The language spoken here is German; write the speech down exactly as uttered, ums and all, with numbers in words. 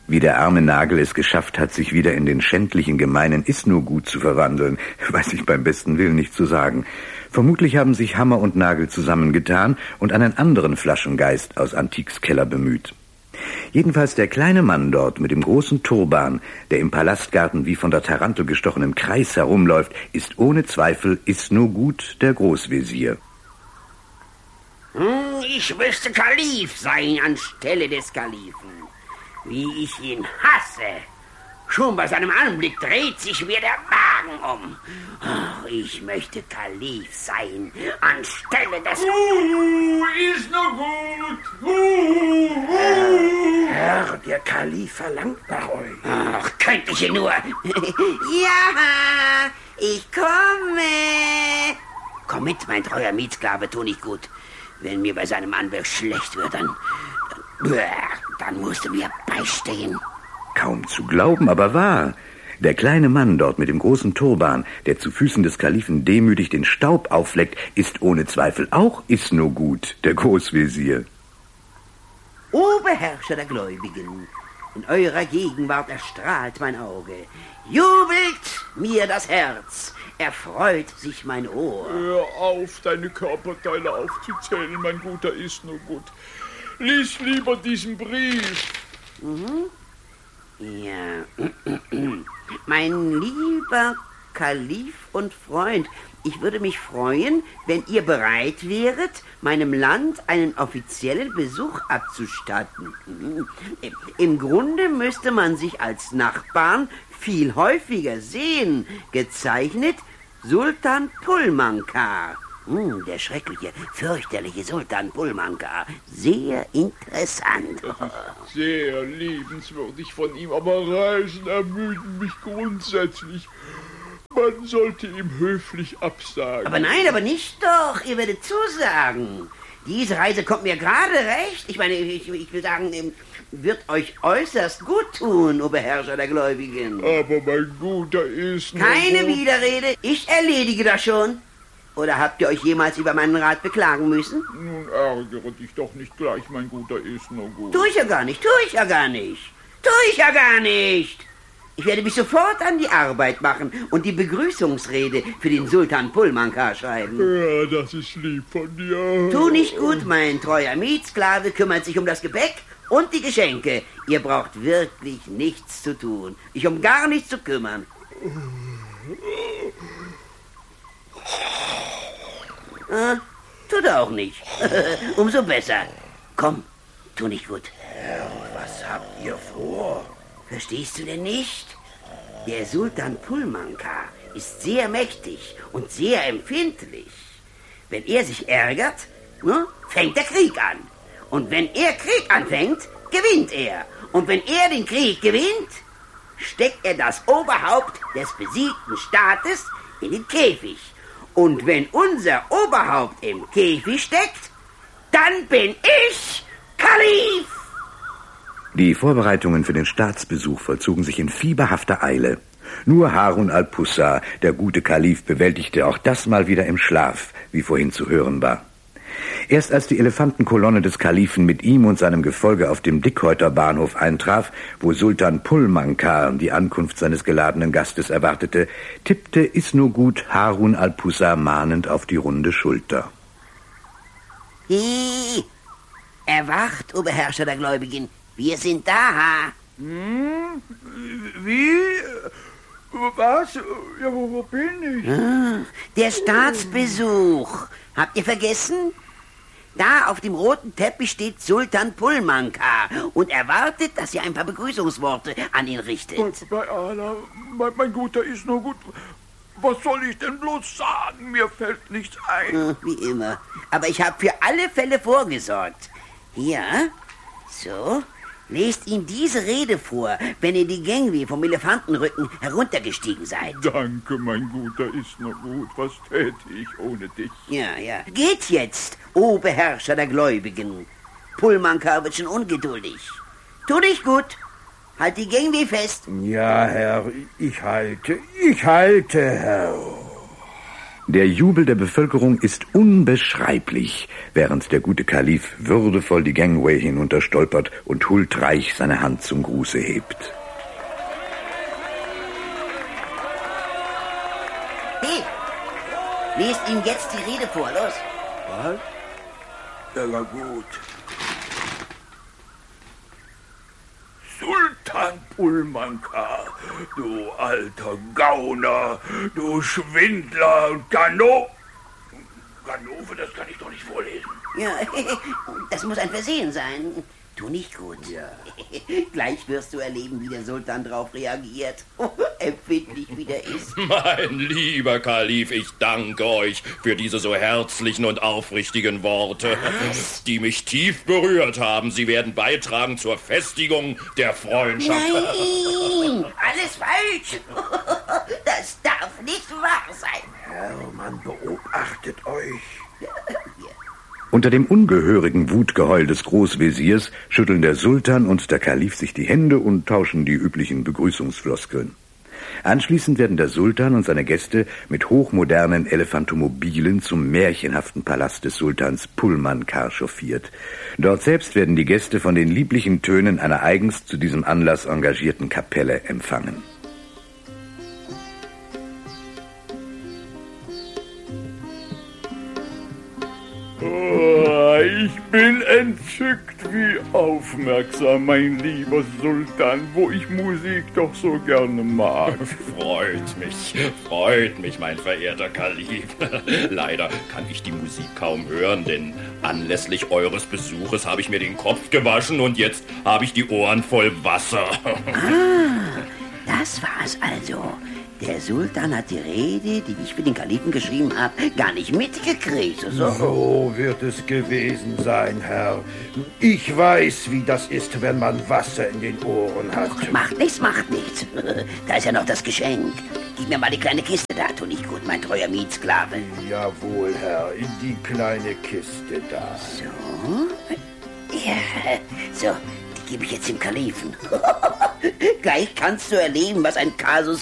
Wie der arme Nagel es geschafft hat, sich wieder in den schändlichen, gemeinen Is-nur-Gut zu verwandeln, weiß ich beim besten Willen nicht zu sagen. Vermutlich haben sich Hammer und Nagel zusammengetan und einen anderen Flaschengeist aus Antiks Keller bemüht. Jedenfalls der kleine Mann dort mit dem großen Turban, der im Palastgarten wie von der Tarantel gestochenen Kreis herumläuft, ist ohne Zweifel Is-nur-Gut der Großvezier. Ich müsste Kalif sein anstelle des Kalifen. Wie ich ihn hasse. Schon bei seinem Anblick dreht sich mir der Magen um. Oh, ich möchte Kalif sein anstelle des... Uh, ist nur gut. Uh, uh. Herr, der Kalif verlangt nach euch. Ach, könnte ich nur... Ja, ich komme. Komm mit, mein treuer Mietsklave, tu nicht gut. Wenn mir bei seinem Anblick schlecht wird, dann... dann, dann musst du mir beistehen. Kaum zu glauben, aber wahr. Der kleine Mann dort mit dem großen Turban, der zu Füßen des Kalifen demütig den Staub aufleckt, ist ohne Zweifel auch Is-nur-Gut, der Großvezier. O Beherrscher der Gläubigen, in eurer Gegenwart erstrahlt mein Auge. Jubelt mir das Herz, erfreut sich mein Ohr. Hör auf, deine Körperteile aufzuzählen, mein guter Is-nur-Gut. Lies lieber diesen Brief. Mhm. Ja, mein lieber Kalif und Freund, ich würde mich freuen, wenn ihr bereit wäret, meinem Land einen offiziellen Besuch abzustatten. Im Grunde müsste man sich als Nachbarn viel häufiger sehen. Gezeichnet Sultan Pulmankar. Hm, der schreckliche, fürchterliche Sultan Pulmankar. Sehr interessant. Das ist sehr liebenswürdig von ihm, aber Reisen ermüden mich grundsätzlich. Man sollte ihm höflich absagen. Aber nein, aber nicht doch. Ihr werdet zusagen. Diese Reise kommt mir gerade recht. Ich meine, ich, ich will sagen, wird euch äußerst gut tun, o Beherrscher der Gläubigen. Aber mein Guter ist... Keine Widerrede. Ich erledige das schon. Oder habt ihr euch jemals über meinen Rat beklagen müssen? Nun ärgere dich doch nicht gleich, mein Guter Is-nur-Gut. Tu ich ja gar nicht, tu ich ja gar nicht. Tu ich ja gar nicht. Ich werde mich sofort an die Arbeit machen und die Begrüßungsrede für den Sultan Pulmankar schreiben. Ja, das ist lieb von dir. Tu nicht gut, mein treuer Mietsklave kümmert sich um das Gepäck und die Geschenke. Ihr braucht wirklich nichts zu tun. Ich um gar nichts zu kümmern. Ah, tut er auch nicht. Umso besser. Komm, tu nicht gut. Herr, was habt ihr vor? Verstehst du denn nicht? Der Sultan Pulmankar ist sehr mächtig und sehr empfindlich. Wenn er sich ärgert, ne, fängt der Krieg an. Und wenn er Krieg anfängt, gewinnt er. Und wenn er den Krieg gewinnt, steckt er das Oberhaupt des besiegten Staates in den Käfig. Und wenn unser Oberhaupt im Käfig steckt, dann bin ich Kalif. Die Vorbereitungen für den Staatsbesuch vollzogen sich in fieberhafter Eile. Nur Harun al-Pussa, der gute Kalif, bewältigte auch das mal wieder im Schlaf, wie vorhin zu hören war. Erst als die Elefantenkolonne des Kalifen mit ihm und seinem Gefolge auf dem Dickhäuter Bahnhof eintraf, wo Sultan Pulmankar die Ankunft seines geladenen Gastes erwartete, tippte Is-nur-Gut Harun al-Pussa mahnend auf die runde Schulter. Hi, erwacht, o Beherrscher der Gläubigen. Wir sind da. Hm? Wie? Was? Ja, wo, wo bin ich? Ah, der Staatsbesuch. Habt ihr vergessen? Da auf dem roten Teppich steht Sultan Pulmankar und erwartet, dass ihr ein paar Begrüßungsworte an ihn richtet. Bei Allah, mein, mein Guter Is-nur-Gut, was soll ich denn bloß sagen? Mir fällt nichts ein. Ah, wie immer. Aber ich habe für alle Fälle vorgesorgt. Hier, so... Lest ihm diese Rede vor, wenn ihr die Gangway vom Elefantenrücken heruntergestiegen seid. Danke, mein Guter Is-nur-Gut. Was täte ich ohne dich? Ja, ja. Geht jetzt, o Beherrscher der Gläubigen. Pulmankar wird schon ungeduldig. Tu dich gut. Halt die Gangway fest. Ja, Herr, ich halte, ich halte, Herr. Der Jubel der Bevölkerung ist unbeschreiblich, während der gute Kalif würdevoll die Gangway hinunterstolpert und huldreich seine Hand zum Gruße hebt. Hey, lest ihm jetzt die Rede vor, los. Was? Ja, na gut. Sultan Pulmanka, du alter Gauner, du Schwindler und Gano... Ganove, das kann ich doch nicht vorlesen. Ja, das muss ein Versehen sein. Tu nicht gut. Ja. Gleich wirst du erleben, wie der Sultan drauf reagiert. Empfindlich wie der ist. Mein lieber Kalif, ich danke euch für diese so herzlichen und aufrichtigen Worte, Was? die mich tief berührt haben. Sie werden beitragen zur Festigung der Freundschaft. Nein, alles falsch. Das darf nicht wahr sein. Herr, man beobachtet euch. Unter dem ungehörigen Wutgeheul des Großveziers schütteln der Sultan und der Kalif sich die Hände und tauschen die üblichen Begrüßungsfloskeln. Anschließend werden der Sultan und seine Gäste mit hochmodernen Elefantomobilen zum märchenhaften Palast des Sultans Pulmankar chauffiert. Dort selbst werden die Gäste von den lieblichen Tönen einer eigens zu diesem Anlass engagierten Kapelle empfangen. Oh, ich bin entzückt, wie aufmerksam, mein lieber Sultan, wo ich Musik doch so gerne mag. Freut mich, freut mich, mein verehrter Kalif. Leider kann ich die Musik kaum hören, denn anlässlich eures Besuches habe ich mir den Kopf gewaschen und jetzt habe ich die Ohren voll Wasser. Ah, das war's also. Der Sultan hat die Rede, die ich für den Kalifen geschrieben habe, gar nicht mitgekriegt. So. So wird es gewesen sein, Herr. Ich weiß, wie das ist, wenn man Wasser in den Ohren hat. Macht nichts, macht nichts. Da ist ja noch das Geschenk. Gib mir mal die kleine Kiste da, tu nicht gut, mein treuer Mietsklave. Jawohl, Herr, in die kleine Kiste da. So. Ja, so, die gebe ich jetzt dem Kalifen. Gleich kannst du erleben, was ein Kasus